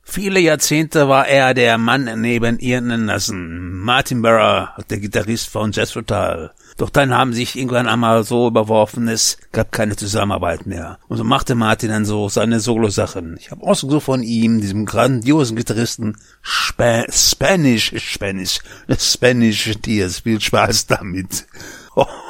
Viele Jahrzehnte war er der Mann neben Ian Anderson, Martin Barra, der Gitarrist von Jethro Tull. Doch dann haben sich irgendwann einmal so überworfen, es gab keine Zusammenarbeit mehr. Und so machte Martin dann so seine Solo-Sachen. Ich habe ausgesucht von ihm, diesem grandiosen Gitarristen, Spanish Tears. Viel Spaß damit.